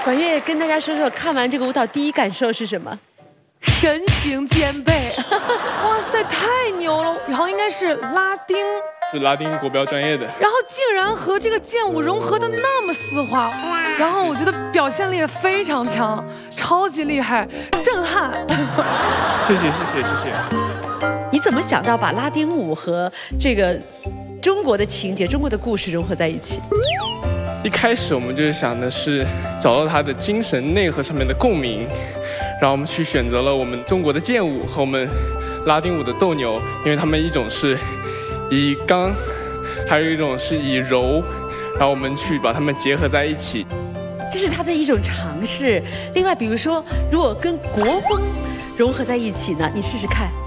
管乐跟大家说说，看完这个舞蹈第一感受是什么？ 神形兼备，哇塞，太牛了！然后应该是拉丁， 是拉丁国标专业的， 然后竟然和这个剑舞融合的那么丝滑，然后我觉得表现力也非常强，超级厉害，震撼。 谢谢。 你怎么想到把拉丁舞和这个中国的情节、中国的故事融合在一起？ 一开始我们就是想的是找到它的精神内核上面的共鸣，然后我们去选择了我们中国的剑舞和我们拉丁舞的斗牛，因为他们一种是以刚，还有一种是以柔，然后我们去把它们结合在一起。 这是他的一种尝试。另外，比如说，如果跟国风融合在一起呢，你试试看。